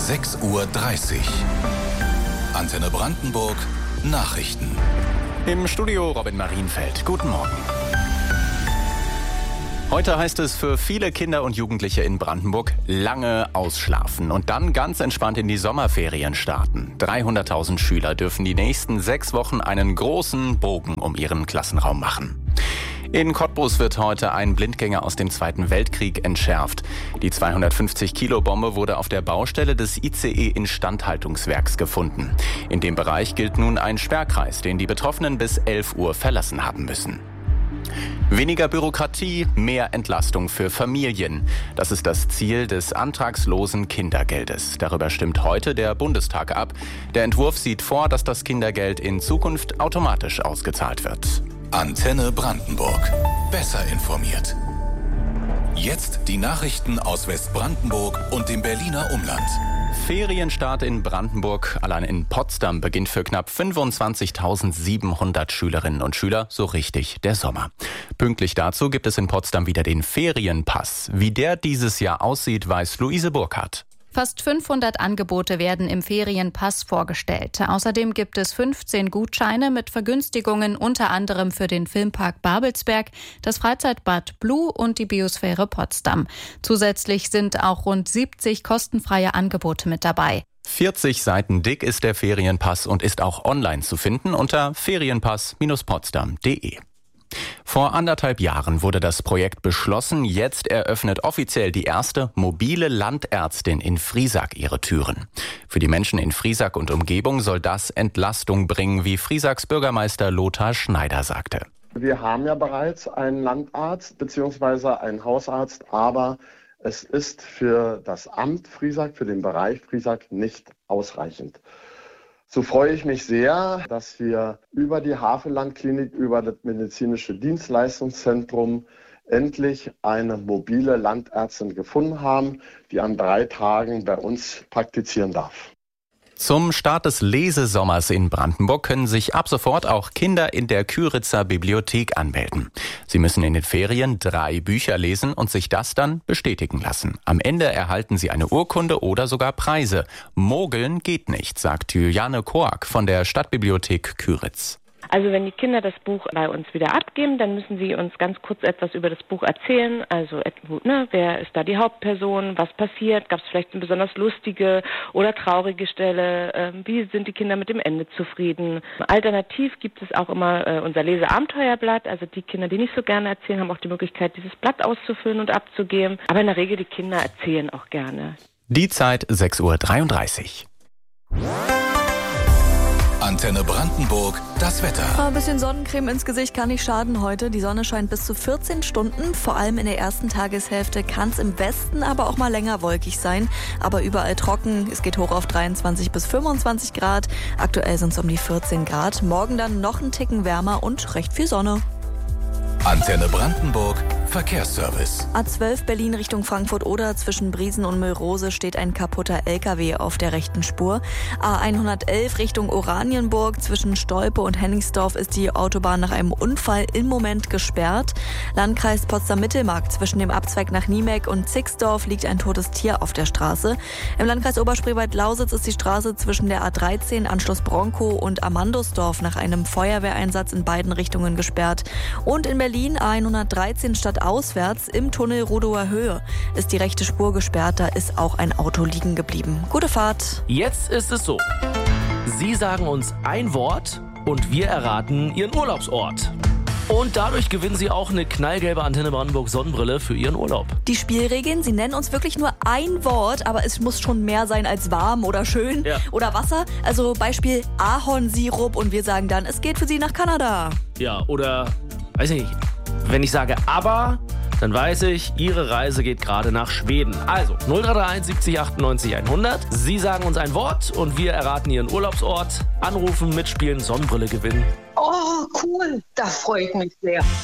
6:30 Uhr. Antenne Brandenburg Nachrichten. Im Studio Robin Marienfeld. Guten Morgen. Heute heißt es für viele Kinder und Jugendliche in Brandenburg lange ausschlafen und dann ganz entspannt in die Sommerferien starten. 300.000 Schüler dürfen die nächsten 6 Wochen einen großen Bogen um ihren Klassenraum machen. In Cottbus wird heute ein Blindgänger aus dem Zweiten Weltkrieg entschärft. Die 250-Kilo-Bombe wurde auf der Baustelle des ICE-Instandhaltungswerks gefunden. In dem Bereich gilt nun ein Sperrkreis, den die Betroffenen bis 11 Uhr verlassen haben müssen. Weniger Bürokratie, mehr Entlastung für Familien. Das ist das Ziel des antragslosen Kindergeldes. Darüber stimmt heute der Bundestag ab. Der Entwurf sieht vor, dass das Kindergeld in Zukunft automatisch ausgezahlt wird. Antenne Brandenburg. Besser informiert. Jetzt die Nachrichten aus Westbrandenburg und dem Berliner Umland. Ferienstart in Brandenburg. Allein in Potsdam beginnt für knapp 25.700 Schülerinnen und Schüler so richtig der Sommer. Pünktlich dazu gibt es in Potsdam wieder den Ferienpass. Wie der dieses Jahr aussieht, weiß Luise Burkhardt. Fast 500 Angebote werden im Ferienpass vorgestellt. Außerdem gibt es 15 Gutscheine mit Vergünstigungen, unter anderem für den Filmpark Babelsberg, das Freizeitbad Blue und die Biosphäre Potsdam. Zusätzlich sind auch rund 70 kostenfreie Angebote mit dabei. 40 Seiten dick ist der Ferienpass und ist auch online zu finden unter ferienpass-potsdam.de. Vor 1,5 Jahren wurde das Projekt beschlossen. Jetzt eröffnet offiziell die erste mobile Landärztin in Friesack ihre Türen. Für die Menschen in Friesack und Umgebung soll das Entlastung bringen, wie Friesacks Bürgermeister Lothar Schneider sagte. Wir haben ja bereits einen Landarzt bzw. einen Hausarzt, aber es ist für das Amt Friesack, für den Bereich Friesack nicht ausreichend. So freue ich mich sehr, dass wir über die Havelland-Klinik, über das medizinische Dienstleistungszentrum endlich eine mobile Landärztin gefunden haben, die an 3 Tagen bei uns praktizieren darf. Zum Start des Lesesommers in Brandenburg können sich ab sofort auch Kinder in der Kyritzer Bibliothek anmelden. Sie müssen in den Ferien 3 Bücher lesen und sich das dann bestätigen lassen. Am Ende erhalten sie eine Urkunde oder sogar Preise. Mogeln geht nicht, sagt Juliane Koak von der Stadtbibliothek Kyritz. Also wenn die Kinder das Buch bei uns wieder abgeben, dann müssen sie uns ganz kurz etwas über das Buch erzählen. Also wer ist da die Hauptperson, was passiert, gab es vielleicht eine besonders lustige oder traurige Stelle, wie sind die Kinder mit dem Ende zufrieden. Alternativ gibt es auch immer unser Leseabenteuerblatt. Also die Kinder, die nicht so gerne erzählen, haben auch die Möglichkeit, dieses Blatt auszufüllen und abzugeben. Aber in der Regel die Kinder erzählen auch gerne. Die Zeit 6:33 Uhr. Antenne Brandenburg, das Wetter. Ein bisschen Sonnencreme ins Gesicht kann nicht schaden heute. Die Sonne scheint bis zu 14 Stunden. Vor allem in der ersten Tageshälfte kann es im Westen aber auch mal länger wolkig sein. Aber überall trocken. Es geht hoch auf 23 bis 25 Grad. Aktuell sind es um die 14 Grad. Morgen dann noch einen Ticken wärmer und recht viel Sonne. Antenne Brandenburg, Verkehrsservice. A12 Berlin Richtung Frankfurt-Oder. Zwischen Briesen und Müllrose steht ein kaputter LKW auf der rechten Spur. A111 Richtung Oranienburg. Zwischen Stolpe und Henningsdorf ist die Autobahn nach einem Unfall im Moment gesperrt. Landkreis Potsdam-Mittelmark. Zwischen dem Abzweig nach Niemek und Zixdorf liegt ein totes Tier auf der Straße. Im Landkreis Oberspreewald-Lausitz ist die Straße zwischen der A13 Anschluss Bronkow und Amandusdorf nach einem Feuerwehreinsatz in beiden Richtungen gesperrt. Und in Berlin A113 stadtauswärts im Tunnel Rodower Höhe ist die rechte Spur gesperrt. Da ist auch ein Auto liegen geblieben. Gute Fahrt. Jetzt ist es so. Sie sagen uns ein Wort und wir erraten Ihren Urlaubsort. Und dadurch gewinnen Sie auch eine knallgelbe Antenne Brandenburg Sonnenbrille für Ihren Urlaub. Die Spielregeln, Sie nennen uns wirklich nur ein Wort, aber es muss schon mehr sein als warm oder schön oder Wasser. Also Beispiel Ahornsirup und wir sagen dann, es geht für Sie nach Kanada. Ja, oder, weiß ich nicht, wenn ich sage aber, dann weiß ich, Ihre Reise geht gerade nach Schweden. Also 0331 70 98 100. Sie sagen uns ein Wort und wir erraten Ihren Urlaubsort. Anrufen, mitspielen, Sonnenbrille gewinnen. Oh, cool. Da freue ich mich sehr.